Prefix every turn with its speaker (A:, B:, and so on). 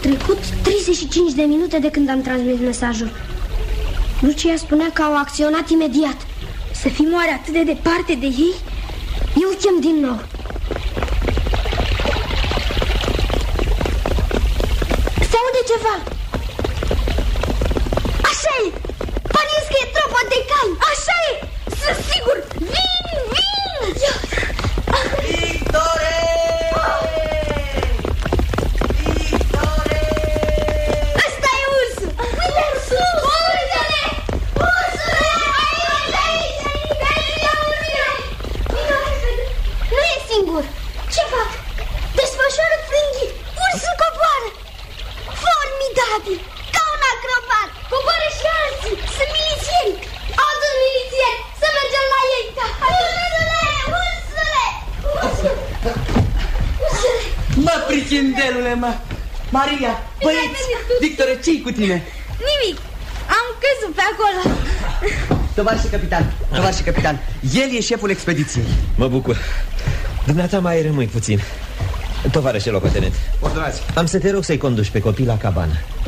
A: trecut 35 de minute de când am transmis mesajul. Lucia spunea că au acționat imediat. Să fim oare atât de departe de ei? Eu chem din nou. Se aude ceva. Așa e! Pariez că e tropa de cai. Așa e! Sunt sigur! Vin!
B: Victore! Victore!
A: Ăsta e ursul! Uite! Uite-le! Ursule! Aici! Nu e singur! Ce fac? Desfășoară frânghii! Ursul coboară! Formidabil! Ca un acrobat! Coboară și alții! Sunt milițieni! Alți milițieni! Să mergem la ei! Ursule! Ursule! Ursule!
B: Mă, prichindelule, mă! Maria, băieți, Victore, ce-i cu tine?
A: Nimic! Am căzut pe acolo!
B: Tovarășe capitan, el e șeful expediției.
C: Mă bucur. Dumneata mai rămâi puțin. Tovarășe locotenent,
D: ordonați.
C: am să te rog să-i conduci pe copii la cabană.